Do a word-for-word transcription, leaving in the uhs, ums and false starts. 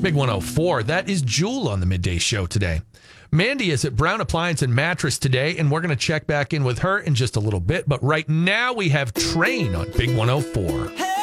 Big one oh four. That is Jewel on the Midday Show today. Mandy is at Brown Appliance and Mattress today, and we're going to check back in with her in just a little bit. But right now we have Train on Big one oh four. Hey!